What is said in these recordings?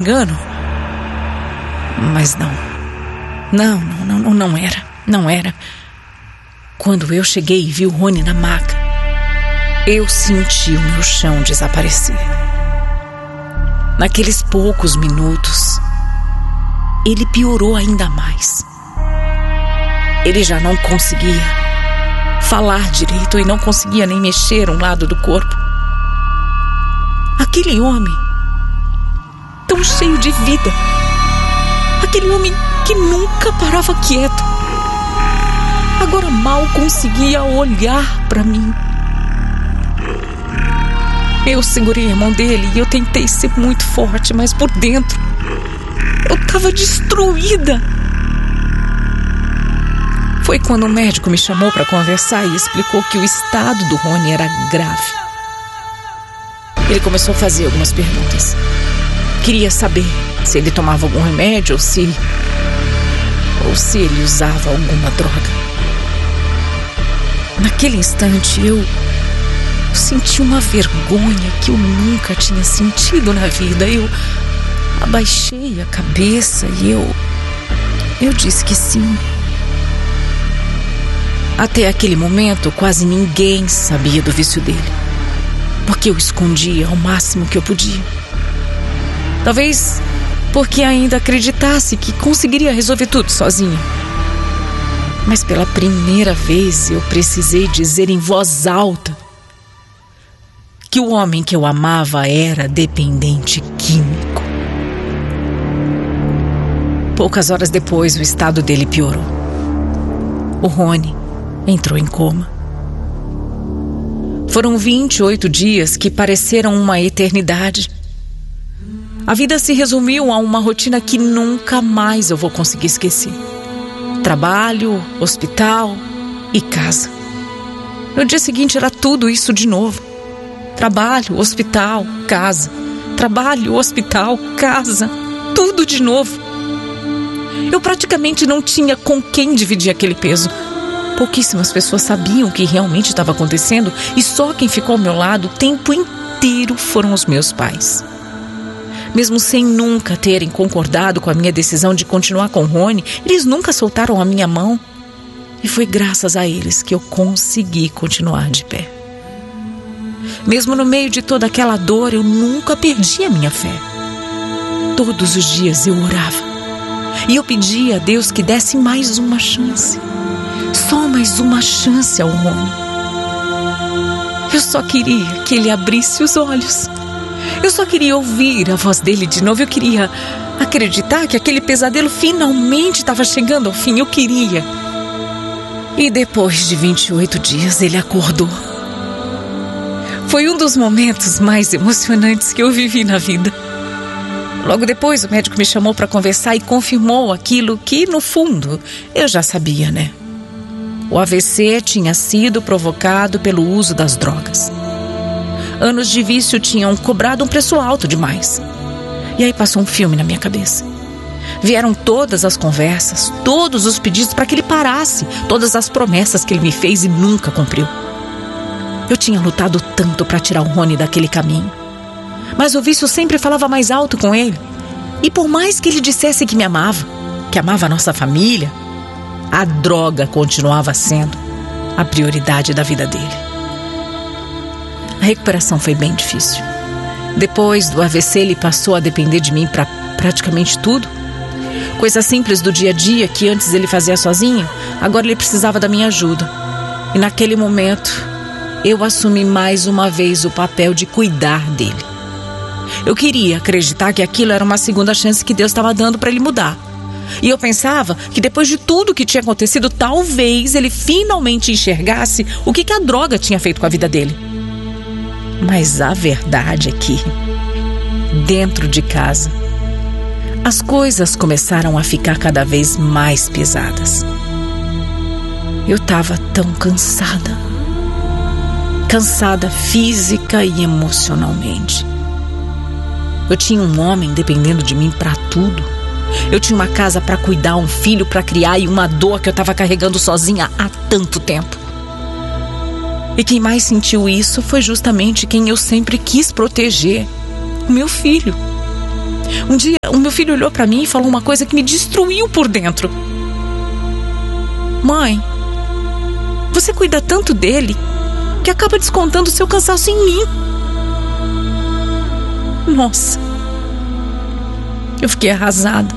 engano. Mas não era. Quando eu cheguei e vi o Rony na maca, eu senti o meu chão desaparecer. Naqueles poucos minutos, ele piorou ainda mais. Ele já não conseguia falar direito e não conseguia nem mexer um lado do corpo. Aquele homem, tão cheio de vida, aquele homem que nunca parava quieto, agora mal conseguia olhar para mim. Eu segurei a mão dele e eu tentei ser muito forte, mas por dentro eu estava destruída. Foi quando o médico me chamou para conversar e explicou que o estado do Rony era grave. Ele começou a fazer algumas perguntas. Queria saber se ele tomava algum remédio ou se ele usava alguma droga. Naquele instante eu senti uma vergonha que eu nunca tinha sentido na vida. Eu abaixei a cabeça e eu disse que sim. Até aquele momento, quase ninguém sabia do vício dele, porque eu escondia ao máximo que eu podia. Talvez porque ainda acreditasse que conseguiria resolver tudo sozinha. Mas pela primeira vez eu precisei dizer em voz alta que o homem que eu amava era dependente químico. Poucas horas depois, o estado dele piorou. O Rony entrou em coma. Foram 28 dias que pareceram uma eternidade. A vida se resumiu a uma rotina que nunca mais eu vou conseguir esquecer. Trabalho, hospital e casa. No dia seguinte era tudo isso de novo. Trabalho, hospital, casa. Trabalho, hospital, casa. Tudo de novo. Eu praticamente não tinha com quem dividir aquele peso. Pouquíssimas pessoas sabiam o que realmente estava acontecendo e só quem ficou ao meu lado o tempo inteiro foram os meus pais. Mesmo sem nunca terem concordado com a minha decisão de continuar com o Rony, eles nunca soltaram a minha mão. E foi graças a eles que eu consegui continuar de pé. Mesmo no meio de toda aquela dor, eu nunca perdi a minha fé. Todos os dias eu orava. E eu pedia a Deus que desse mais uma chance. Só mais uma chance ao Rony. Eu só queria que ele abrisse os olhos. Eu só queria ouvir a voz dele de novo. Eu queria acreditar que aquele pesadelo finalmente estava chegando ao fim. Eu queria. E depois de 28 dias ele acordou. Foi um dos momentos mais emocionantes que eu vivi na vida. Logo depois o médico me chamou para conversar e confirmou aquilo que, no fundo, eu já sabia, né? O AVC tinha sido provocado pelo uso das drogas. Anos de vício tinham cobrado um preço alto demais. E aí passou um filme na minha cabeça. Vieram todas as conversas, todos os pedidos para que ele parasse, todas as promessas que ele me fez e nunca cumpriu. Eu tinha lutado tanto para tirar o Rony daquele caminho. Mas o vício sempre falava mais alto com ele. E por mais que ele dissesse que me amava, que amava a nossa família, a droga continuava sendo a prioridade da vida dele. A recuperação foi bem difícil. Depois do AVC, ele passou a depender de mim para praticamente tudo. Coisas simples do dia a dia que antes ele fazia sozinho, agora ele precisava da minha ajuda. E naquele momento, eu assumi mais uma vez o papel de cuidar dele. Eu queria acreditar que aquilo era uma segunda chance que Deus estava dando para ele mudar. E eu pensava que depois de tudo que tinha acontecido, talvez ele finalmente enxergasse o que a droga tinha feito com a vida dele. Mas a verdade é que, dentro de casa, as coisas começaram a ficar cada vez mais pesadas. Eu estava tão cansada. Cansada física e emocionalmente. Eu tinha um homem dependendo de mim para tudo. Eu tinha uma casa para cuidar, um filho para criar e uma dor que eu estava carregando sozinha há tanto tempo. E quem mais sentiu isso foi justamente quem eu sempre quis proteger, o meu filho. Um dia, o meu filho olhou para mim e falou uma coisa que me destruiu por dentro. Mãe, você cuida tanto dele que acaba descontando o seu cansaço em mim. Nossa, eu fiquei arrasada.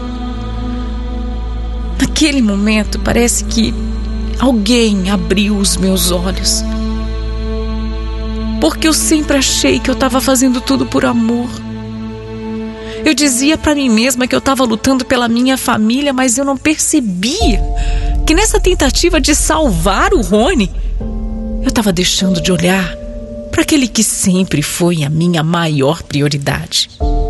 Naquele momento, parece que alguém abriu os meus olhos. Porque eu sempre achei que eu estava fazendo tudo por amor. Eu dizia para mim mesma que eu estava lutando pela minha família, mas eu não percebia que nessa tentativa de salvar o Rony, eu estava deixando de olhar para aquele que sempre foi a minha maior prioridade.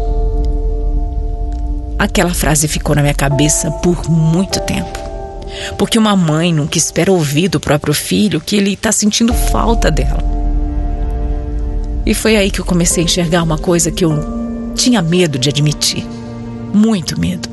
Aquela frase ficou na minha cabeça por muito tempo. Porque uma mãe nunca espera ouvir do próprio filho que ele está sentindo falta dela. E foi aí que eu comecei a enxergar uma coisa que eu tinha medo de admitir. Muito medo.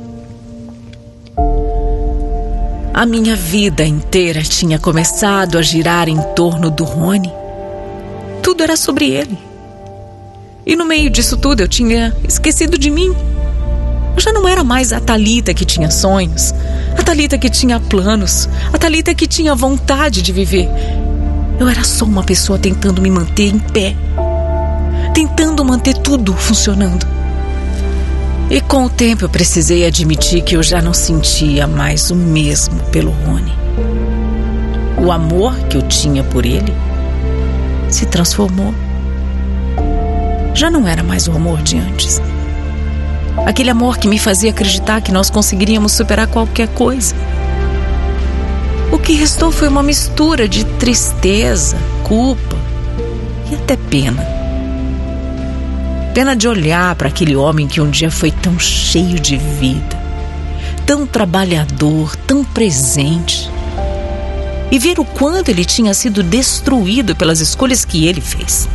A minha vida inteira tinha começado a girar em torno do Rony. Tudo era sobre ele. E no meio disso tudo eu tinha esquecido de mim. Eu já não era mais a Thalita que tinha sonhos, a Thalita que tinha planos, a Thalita que tinha vontade de viver. Eu era só uma pessoa tentando me manter em pé, tentando manter tudo funcionando. E com o tempo eu precisei admitir que eu já não sentia mais o mesmo pelo Rony. O amor que eu tinha por ele se transformou. Já não era mais o amor de antes. Aquele amor que me fazia acreditar que nós conseguiríamos superar qualquer coisa. O que restou foi uma mistura de tristeza, culpa e até pena. Pena de olhar para aquele homem que um dia foi tão cheio de vida, tão trabalhador, tão presente, e ver o quanto ele tinha sido destruído pelas escolhas que ele fez.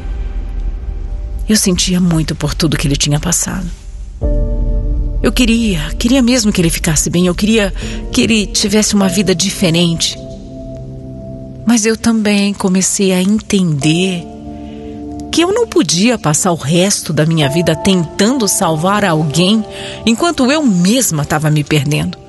Eu sentia muito por tudo que ele tinha passado. Eu queria mesmo que ele ficasse bem. Eu queria que ele tivesse uma vida diferente. Mas eu também comecei a entender que eu não podia passar o resto da minha vida tentando salvar alguém enquanto eu mesma estava me perdendo.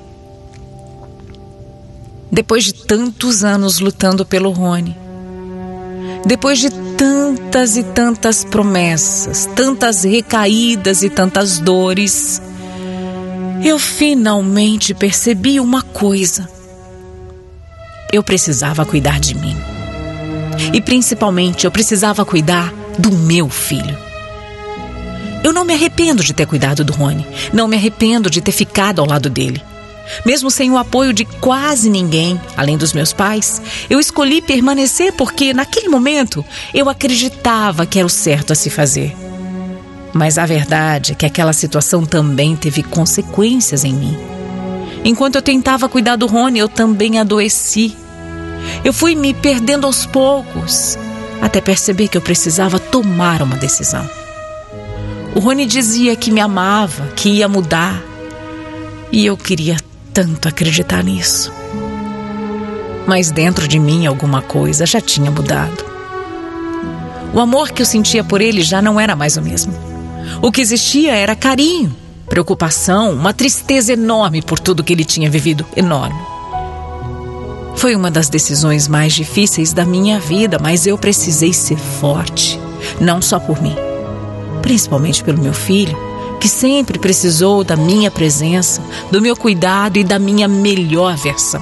Depois de tantos anos lutando pelo Rony, depois de tantas e tantas promessas, tantas recaídas e tantas dores, eu finalmente percebi uma coisa. Eu precisava cuidar de mim. E principalmente eu precisava cuidar do meu filho. Eu não me arrependo de ter cuidado do Rony. Não me arrependo de ter ficado ao lado dele. Mesmo sem o apoio de quase ninguém, além dos meus pais, eu escolhi permanecer porque naquele momento eu acreditava que era o certo a se fazer. Mas a verdade é que aquela situação também teve consequências em mim. Enquanto eu tentava cuidar do Rony, eu também adoeci. Eu fui me perdendo aos poucos, até perceber que eu precisava tomar uma decisão. O Rony dizia que me amava, que ia mudar. E eu queria tanto acreditar nisso. Mas dentro de mim alguma coisa já tinha mudado. O amor que eu sentia por ele já não era mais o mesmo. O que existia era carinho, preocupação, uma tristeza enorme por tudo que ele tinha vivido, enorme. Foi uma das decisões mais difíceis da minha vida, mas eu precisei ser forte, não só por mim, principalmente pelo meu filho, que sempre precisou da minha presença, do meu cuidado e da minha melhor versão.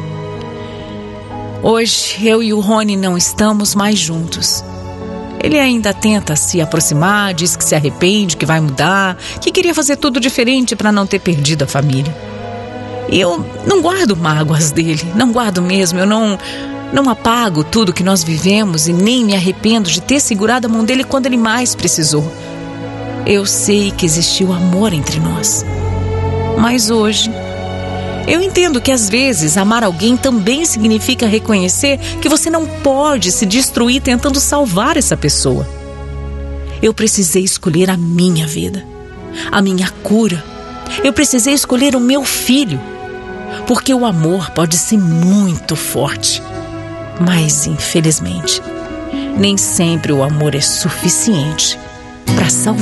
Hoje, eu e o Rony não estamos mais juntos. Ele ainda tenta se aproximar, diz que se arrepende, que vai mudar, que queria fazer tudo diferente para não ter perdido a família. Eu não guardo mágoas dele, não guardo mesmo. Eu não apago tudo que nós vivemos e nem me arrependo de ter segurado a mão dele quando ele mais precisou. Eu sei que existiu amor entre nós. Mas hoje, eu entendo que às vezes amar alguém também significa reconhecer que você não pode se destruir tentando salvar essa pessoa. Eu precisei escolher a minha vida, a minha cura. Eu precisei escolher o meu filho. Porque o amor pode ser muito forte. Mas, infelizmente, nem sempre o amor é suficiente para salvar.